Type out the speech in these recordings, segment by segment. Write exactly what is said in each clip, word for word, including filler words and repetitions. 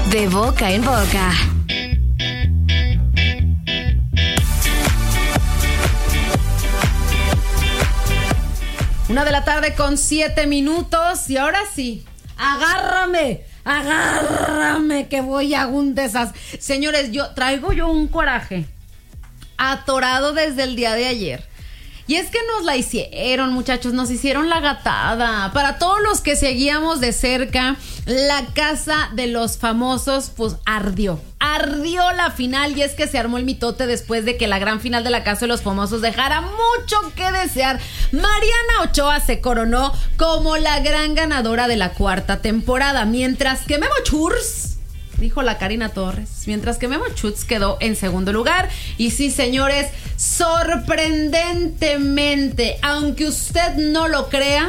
De boca en boca. Una de la tarde con siete minutos y ahora sí, agárrame, agárrame que voy a un desastre. Señores, yo traigo yo un coraje atorado desde el día de ayer. Y es que nos la hicieron, muchachos, nos hicieron la gatada. Para todos los que seguíamos de cerca, la casa de los famosos, pues ardió. Ardió la final y es que se armó el mitote después de que la gran final de la casa de los famosos dejara mucho que desear. Mariana Ochoa se coronó como la gran ganadora de la cuarta temporada, mientras que Memo Churs... dijo la Karina Torres, mientras que Memo Schutz quedó en segundo lugar. Y sí, señores, sorprendentemente, aunque usted no lo crea,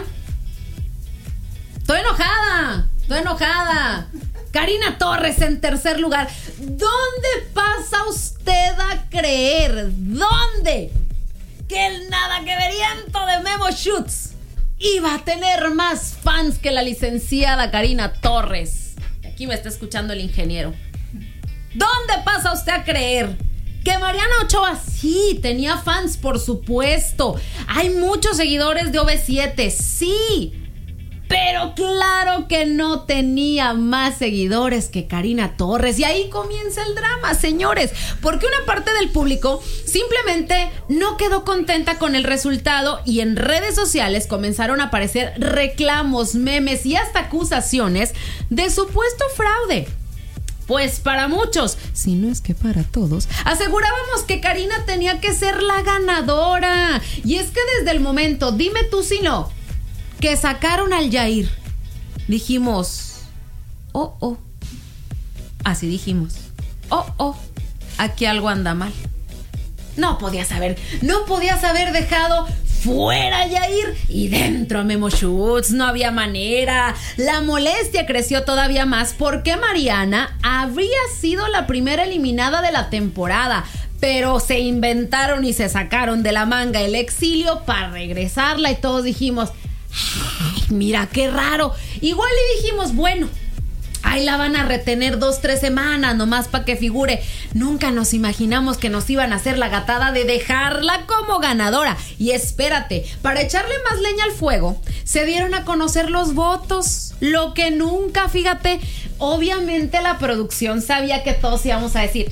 estoy enojada, estoy enojada. Karina Torres en tercer lugar. ¿Dónde pasa usted a creer? ¿Dónde? Que el nada que veriento de Memo Schutz iba a tener más fans que la licenciada Karina Torres. Aquí me está escuchando el ingeniero. ¿Dónde pasa usted a creer que Mariana Ochoa sí tenía fans? Por supuesto. Hay muchos seguidores de O V siete, sí. Pero claro que no tenía más seguidores que Karina Torres. Y ahí comienza el drama, señores. Porque una parte del público simplemente no quedó contenta con el resultado y en redes sociales comenzaron a aparecer reclamos, memes y hasta acusaciones de supuesto fraude. Pues para muchos, si no es que para todos, asegurábamos que Karina tenía que ser la ganadora. Y es que desde el momento, dime tú si no, que sacaron al Yair, dijimos, oh, oh, así dijimos, oh, oh, aquí algo anda mal. No podías haber, no podías haber dejado fuera a Yair y dentro a Memo Schutz, no había manera. La molestia creció todavía más porque Mariana habría sido la primera eliminada de la temporada, pero se inventaron y se sacaron de la manga el exilio para regresarla y todos dijimos, ay, mira qué raro. Igual le dijimos, bueno, ahí la van a retener dos, tres semanas nomás para que figure. Nunca nos imaginamos que nos iban a hacer la gatada de dejarla como ganadora. Y espérate, para echarle más leña al fuego, se dieron a conocer los votos. Lo que nunca, fíjate, obviamente la producción sabía que todos íbamos a decir,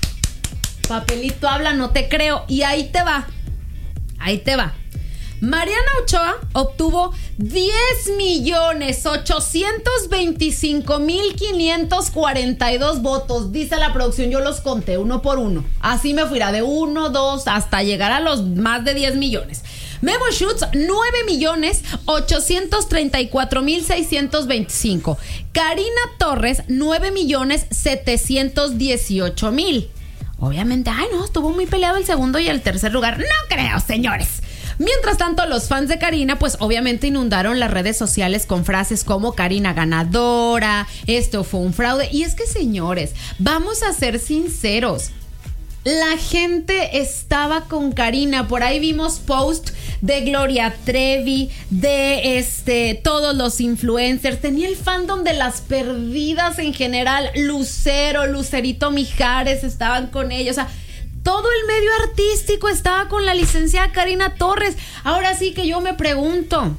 papelito habla, no te creo. Y ahí te va, ahí te va. Mariana Ochoa obtuvo diez millones ochocientos veinticinco mil quinientos cuarenta y dos votos. Dice la producción, yo los conté uno por uno. Así me fui de uno, dos, hasta llegar a los más de diez millones. Memo Schutz, nueve millones ochocientos treinta y cuatro mil seiscientos veinticinco. Karina Torres, nueve millones setecientos dieciocho mil. Obviamente, ay no, estuvo muy peleado el segundo y el tercer lugar. No creo, señores. Mientras tanto, los fans de Karina, pues obviamente inundaron las redes sociales con frases como Karina ganadora, esto fue un fraude. Y es que, señores, vamos a ser sinceros, la gente estaba con Karina. Por ahí vimos post de Gloria Trevi, de este todos los influencers. Tenía el fandom de Las Perdidas en general. Lucero, Lucerito Mijares estaban con ellos. O sea, todo el medio artístico estaba con la licenciada Karina Torres. Ahora sí que yo me pregunto,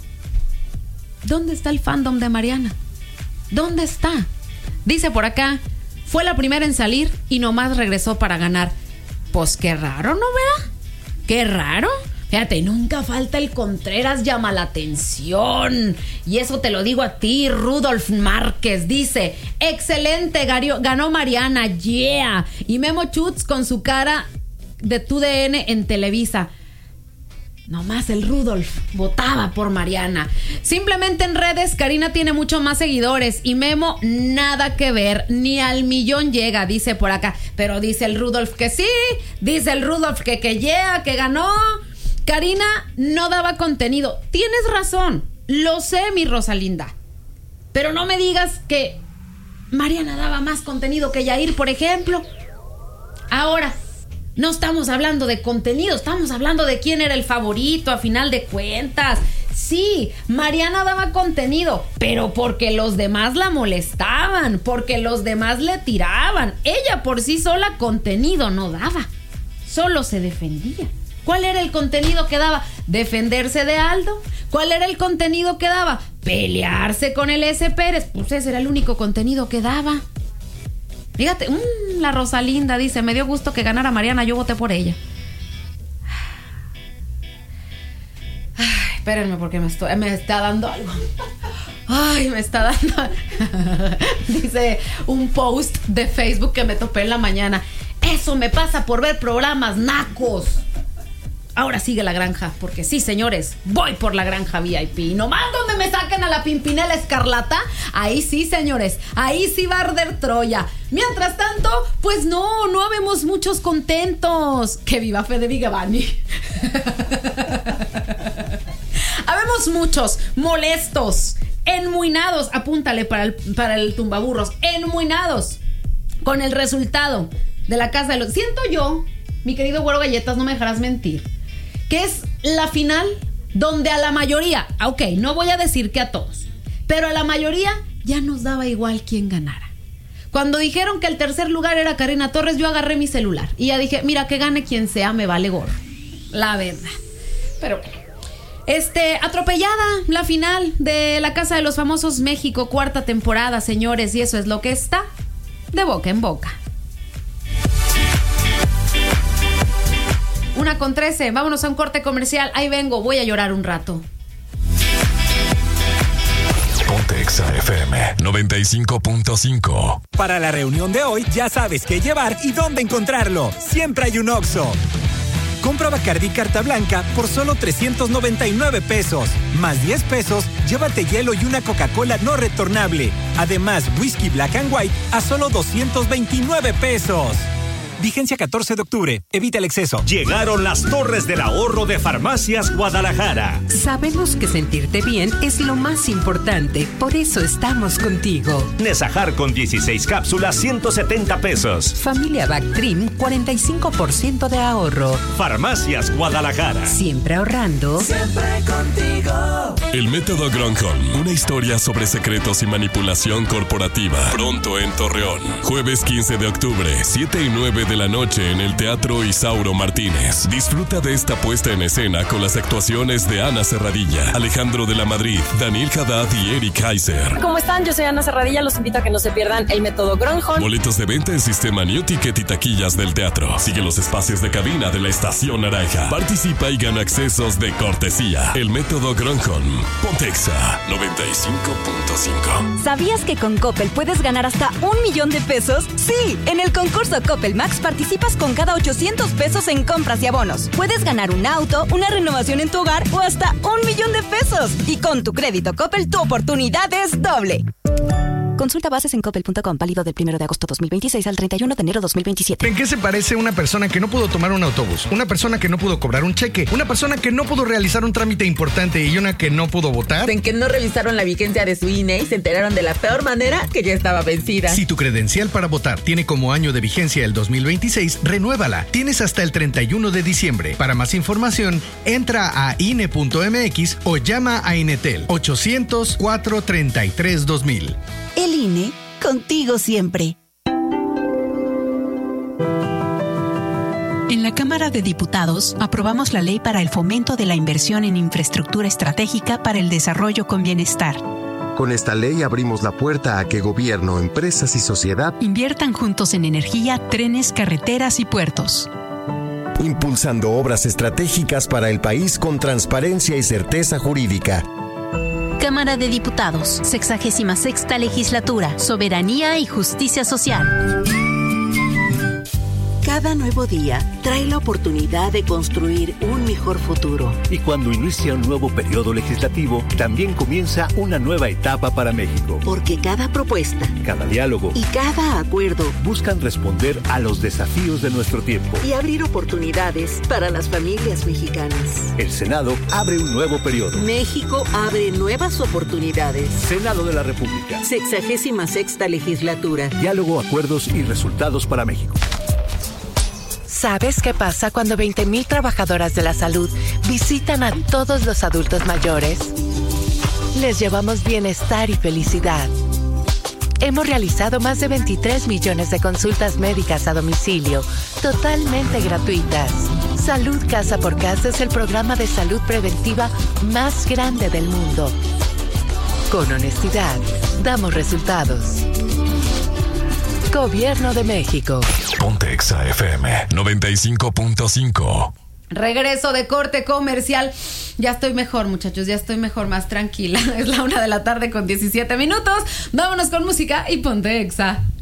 ¿dónde está el fandom de Mariana? ¿Dónde está? Dice por acá, fue la primera en salir y nomás regresó para ganar. Pues qué raro, ¿no, verdad? Qué raro. Fíjate, nunca falta el Contreras llama la atención. Y eso te lo digo a ti, Rudolf Márquez. Dice, excelente, ganó Mariana, yeah. Y Memo Schutz con su cara de Tu D N en Televisa. Nomás el Rudolf votaba por Mariana. Simplemente en redes, Karina tiene mucho más seguidores y Memo nada que ver, ni al millón llega, dice por acá. Pero dice el Rudolf que sí, dice el Rudolf que que yeah, que ganó. Karina no daba contenido. Tienes razón, lo sé, mi Rosalinda. Pero no me digas que Mariana daba más contenido que Yair, por ejemplo. Ahora, no estamos hablando de contenido, estamos hablando de quién era el favorito a final de cuentas. Sí, Mariana daba contenido, pero porque los demás la molestaban, porque los demás le tiraban. Ella por sí sola contenido no daba, solo se defendía. ¿Cuál era el contenido que daba? Defenderse de Aldo. ¿Cuál era el contenido que daba? Pelearse con el S. Pérez. Pues ese era el único contenido que daba. Fíjate, mmm, la Rosalinda dice, me dio gusto que ganara Mariana, yo voté por ella. Ay, espérenme porque me, estoy, me está dando algo. Ay, me está dando... Dice un post de Facebook que me topé en la mañana. Eso me pasa por ver programas nacos. Ahora sigue la granja, porque sí, señores, voy por la granja V I P. Nomás donde me saquen a la Pimpinela Escarlata, ahí sí, señores, ahí sí va a arder Troya. Mientras tanto, pues no, no habemos muchos contentos. Que viva Fede Vigavani. Habemos muchos molestosos, enmuinados, apúntale para el, para el tumbaburros, enmuinados con el resultado de la casa de los... Siento yo, mi querido Güero Galletas, no me dejarás mentir, que es la final donde a la mayoría, ok, no voy a decir que a todos, pero a la mayoría ya nos daba igual quién ganara. Cuando dijeron que el tercer lugar era Karina Torres, yo agarré mi celular y ya dije, mira, que gane quien sea, me vale gorro, la verdad. Pero este, atropellada la final de La Casa de los Famosos México, cuarta temporada, señores, y eso es lo que está de boca en boca. Una con trece, vámonos a un corte comercial. Ahí vengo, voy a llorar un rato. Ponte Exa F M noventa y cinco punto cinco. Para la reunión de hoy ya sabes qué llevar y dónde encontrarlo. Siempre hay un Oxxo. Compra Bacardí Carta Blanca por solo trescientos noventa y nueve pesos. Más diez pesos, llévate hielo y una Coca-Cola no retornable. Además, whisky Black and White a solo doscientos veintinueve pesos. Vigencia catorce de octubre. Evita el exceso. Llegaron las Torres del Ahorro de Farmacias Guadalajara. Sabemos que sentirte bien es lo más importante. Por eso estamos contigo. Nesajar con dieciséis cápsulas, ciento setenta pesos. Familia Bactrim, cuarenta y cinco por ciento de ahorro. Farmacias Guadalajara. Siempre ahorrando. Siempre contigo. El método Gronholm, una historia sobre secretos y manipulación corporativa. Pronto en Torreón. Jueves quince de octubre, siete y nueve de la noche en el Teatro Isauro Martínez. Disfruta de esta puesta en escena con las actuaciones de Ana Serradilla, Alejandro de la Madrid, Daniel Haddad y Eric Kaiser. ¿Cómo están? Yo soy Ana Serradilla. Los invito a que no se pierdan el método Gronholm. Boletos de venta en sistema New Ticket y taquillas del teatro. Sigue los espacios de cabina de la Estación Naranja. Participa y gana accesos de cortesía. El método Gronholm. Ponte Exa noventa y cinco punto cinco. ¿Sabías que con Coppel puedes ganar hasta un millón de pesos? Sí, en el concurso Coppel Max participas con cada ochocientos pesos en compras y abonos. Puedes ganar un auto, una renovación en tu hogar o hasta un millón de pesos. Y con tu crédito Coppel, tu oportunidad es doble. Consulta bases en coppel punto com, válido del primero de agosto dos mil veintiséis al treinta y uno de enero dos mil veintisiete. ¿En qué se parece una persona que no pudo tomar un autobús? Una persona que no pudo cobrar un cheque, una persona que no pudo realizar un trámite importante y una que no pudo votar. En que no revisaron la vigencia de su I N E y se enteraron de la peor manera que ya estaba vencida. Si tu credencial para votar tiene como año de vigencia el dos mil veintiséis, renuévala. Tienes hasta el treinta y uno de diciembre. Para más información, entra a I N E punto M X o llama a Inetel ochocientos, cuatrocientos treinta y tres, dos mil. El I N E, contigo siempre. En la Cámara de Diputados aprobamos la ley para el fomento de la inversión en infraestructura estratégica para el desarrollo con bienestar. Con esta ley abrimos la puerta a que gobierno, empresas y sociedad inviertan juntos en energía, trenes, carreteras y puertos. Impulsando obras estratégicas para el país con transparencia y certeza jurídica. Cámara de Diputados, sexagésima sexta legislatura, soberanía y justicia social. Cada nuevo día trae la oportunidad de construir un mejor futuro. Y cuando inicia un nuevo periodo legislativo, también comienza una nueva etapa para México. Porque cada propuesta, cada diálogo y cada acuerdo buscan responder a los desafíos de nuestro tiempo y abrir oportunidades para las familias mexicanas. El Senado abre un nuevo periodo. México abre nuevas oportunidades. Senado de la República. Sexagésima sexta legislatura. Diálogo, acuerdos y resultados para México. ¿Sabes qué pasa cuando veinte mil trabajadoras de la salud visitan a todos los adultos mayores? Les llevamos bienestar y felicidad. Hemos realizado más de veintitrés millones de consultas médicas a domicilio, totalmente gratuitas. Salud Casa por Casa es el programa de salud preventiva más grande del mundo. Con honestidad, damos resultados. Gobierno de México. Ponte Exa F M noventa y cinco punto cinco. Regreso de corte comercial. Ya estoy mejor, muchachos, ya estoy mejor, más tranquila. Es la una de la tarde con diecisiete minutos. Vámonos con música y ponte Exa.